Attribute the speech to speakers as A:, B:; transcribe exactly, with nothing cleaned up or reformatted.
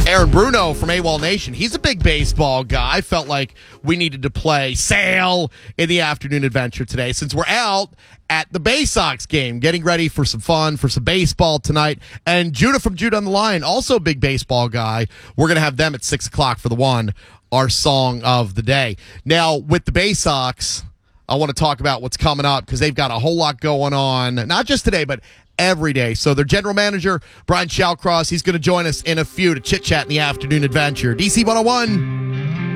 A: Aaron Bruno from AWOL Nation. He's a big baseball guy. I felt like we needed to play Sale in the afternoon adventure today since we're out at the Bay Sox game, getting ready for some fun, for some baseball tonight. And Judah from Judah on the Line, also a big baseball guy. We're going to have them at six o'clock for the one, our song of the day. Now, with the Bay Sox, I want to talk about what's coming up because they've got a whole lot going on, not just today, but every day. So their general manager, Brian Shallcross, he's going to join us in a few to chit-chat in the afternoon adventure. D C one oh one.